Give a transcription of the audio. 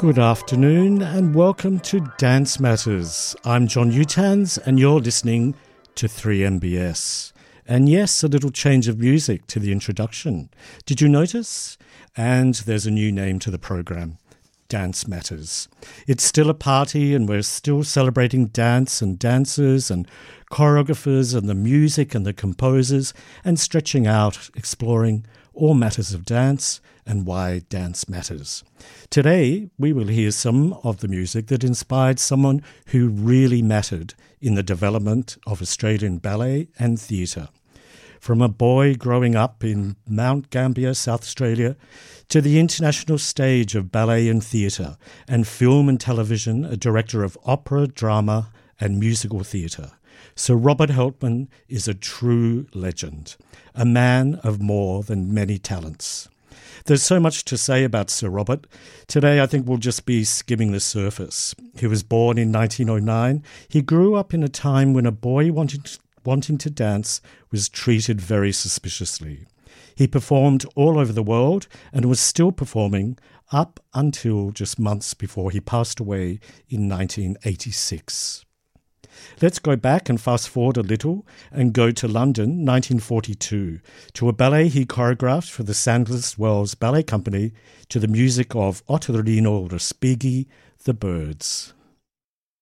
Good afternoon and welcome to Dance Matters. I'm John Utans and you're listening to 3MBS. And yes, a little change of music to the introduction. Did you notice? And there's a new name to the program, Dance Matters. It's still a party and we're still celebrating dance and dancers and choreographers and the music and the composers and stretching out, exploring all matters of dance and why dance matters. Today, we will hear some of the music that inspired someone who really mattered in the development of Australian ballet and theatre. From a boy growing up in Mount Gambier, South Australia, to the international stage of ballet and theatre, and film and television, a director of opera, drama and musical theatre. Sir Robert Helpmann is a true legend, a man of more than many talents. There's so much to say about Sir Robert. Today I think we'll just be skimming the surface. He was born in 1909. He grew up in a time when a boy wanting to dance was treated very suspiciously. He performed all over the world and was still performing up until just months before he passed away in 1986. Let's go back and fast forward a little and go to London, 1942, to a ballet he choreographed for the Sandhurst Wells Ballet Company to the music of Ottorino Respighi, The Birds.